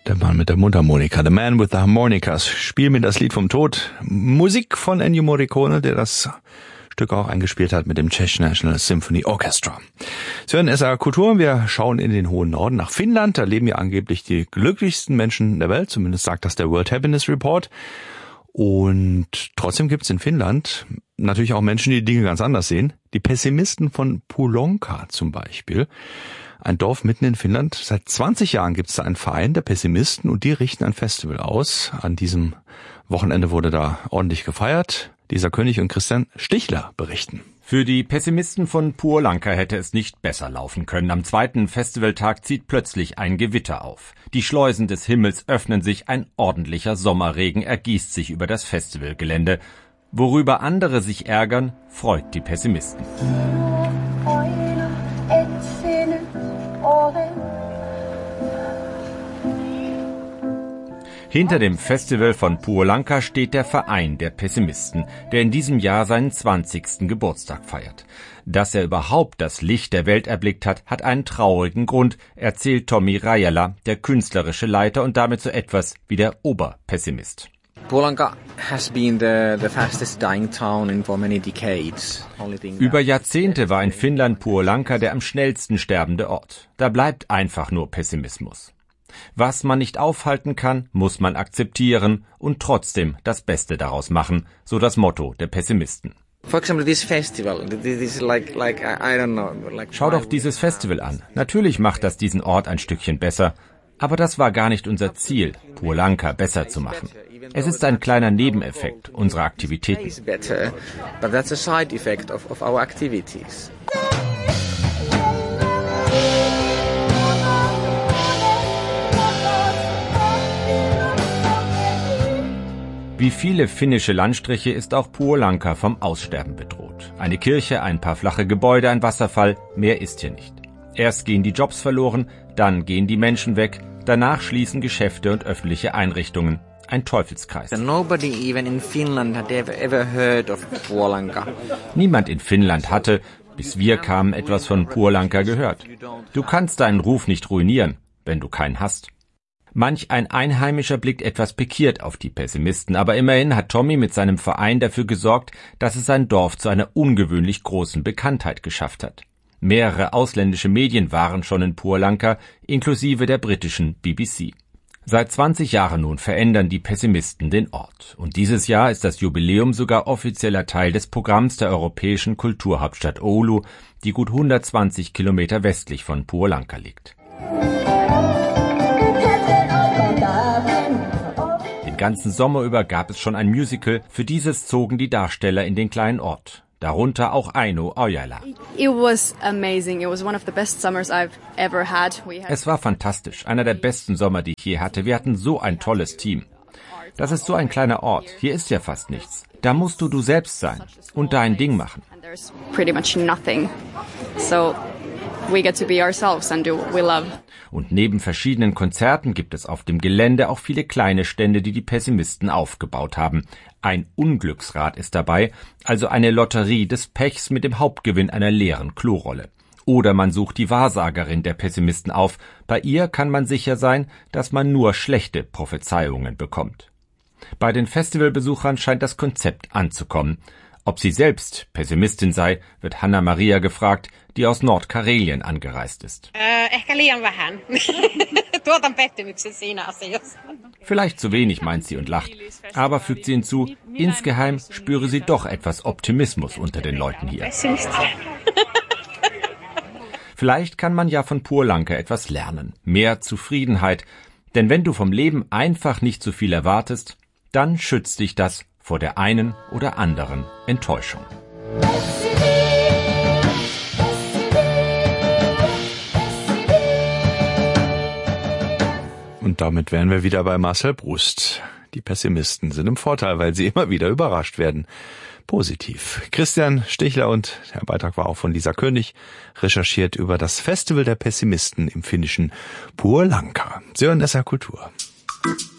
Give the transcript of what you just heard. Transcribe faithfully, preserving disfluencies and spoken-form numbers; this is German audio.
Der Mann mit der Mundharmonika, The Man with the Harmonicas. Spiel mir das Lied vom Tod. Musik von Ennio Morricone, der das Stück auch eingespielt hat mit dem Czech National Symphony Orchestra. Sie hören S R Kultur. Wir schauen in den hohen Norden nach Finnland. Da leben ja angeblich die glücklichsten Menschen der Welt. Zumindest sagt das der World Happiness Report. Und trotzdem gibt es in Finnland natürlich auch Menschen, die die Dinge ganz anders sehen. Die Pessimisten von Pohjola zum Beispiel. Ein Dorf mitten in Finnland. Seit zwanzig Jahren gibt es da einen Verein der Pessimisten und die richten ein Festival aus. An diesem Wochenende wurde da ordentlich gefeiert. Dieser König und Christian Stichler berichten. Für die Pessimisten von Pohjola hätte es nicht besser laufen können. Am zweiten Festivaltag zieht plötzlich ein Gewitter auf. Die Schleusen des Himmels öffnen sich, ein ordentlicher Sommerregen ergießt sich über das Festivalgelände. Worüber andere sich ärgern, freut die Pessimisten. Hinter dem Festival von Pohjola steht der Verein der Pessimisten, der in diesem Jahr seinen zwanzigsten Geburtstag feiert. Dass er überhaupt das Licht der Welt erblickt hat, hat einen traurigen Grund, erzählt Tommi Rajala, der künstlerische Leiter und damit so etwas wie der Oberpessimist. Pohjola has been the, the fastest dying town in for many decades. Über Jahrzehnte war in Finnland Pohjola der am schnellsten sterbende Ort. Da bleibt einfach nur Pessimismus. Was man nicht aufhalten kann, muss man akzeptieren und trotzdem das Beste daraus machen, so das Motto der Pessimisten. Schau doch dieses Festival an. Natürlich macht das diesen Ort ein Stückchen besser, aber das war gar nicht unser Ziel, Pohjola besser zu machen. Es ist ein kleiner Nebeneffekt unserer Aktivitäten. Wie viele finnische Landstriche ist auch Pohjola vom Aussterben bedroht. Eine Kirche, ein paar flache Gebäude, ein Wasserfall, mehr ist hier nicht. Erst gehen die Jobs verloren, dann gehen die Menschen weg, danach schließen Geschäfte und öffentliche Einrichtungen. Ein Teufelskreis. Niemand in Finnland hatte, bis wir kamen, etwas von Pohjola gehört. Du kannst deinen Ruf nicht ruinieren, wenn du keinen hast. Manch ein Einheimischer blickt etwas pikiert auf die Pessimisten, aber immerhin hat Tommi mit seinem Verein dafür gesorgt, dass es sein Dorf zu einer ungewöhnlich großen Bekanntheit geschafft hat. Mehrere ausländische Medien waren schon in Pohjola, inklusive der britischen B B C. Seit zwanzig Jahren nun verändern die Pessimisten den Ort. Und dieses Jahr ist das Jubiläum sogar offizieller Teil des Programms der europäischen Kulturhauptstadt Oulu, die gut hundertzwanzig Kilometer westlich von Pohjola liegt. Den ganzen Sommer über gab es schon ein Musical. Für dieses zogen die Darsteller in den kleinen Ort. Darunter auch Aino Ojala. Es war fantastisch, einer der besten Sommer, die ich je hatte. Wir hatten so ein tolles Team. Das ist so ein kleiner Ort. Hier ist ja fast nichts. Da musst du du selbst sein und dein Ding machen. We get to be ourselves and do what we love. Und neben verschiedenen Konzerten gibt es auf dem Gelände auch viele kleine Stände, die die Pessimisten aufgebaut haben. Ein Unglücksrad ist dabei, also eine Lotterie des Pechs mit dem Hauptgewinn einer leeren Klorolle. Oder man sucht die Wahrsagerin der Pessimisten auf. Bei ihr kann man sicher sein, dass man nur schlechte Prophezeiungen bekommt. Bei den Festivalbesuchern scheint das Konzept anzukommen. Ob sie selbst Pessimistin sei, wird Hanna-Maria gefragt, die aus Nordkarelien angereist ist. Vielleicht zu wenig, meint sie und lacht. Aber fügt sie hinzu, insgeheim spüre sie doch etwas Optimismus unter den Leuten hier. Vielleicht kann man ja von Pohjola etwas lernen. Mehr Zufriedenheit. Denn wenn du vom Leben einfach nicht so viel erwartest, dann schützt dich das vor der einen oder anderen Enttäuschung. Und damit wären wir wieder bei Marcel Brust. Die Pessimisten sind im Vorteil, weil sie immer wieder überrascht werden. Positiv. Christian Stichler und der Beitrag war auch von Lisa König, recherchiert über das Festival der Pessimisten im finnischen Pohjola. Sie hören S R Kultur.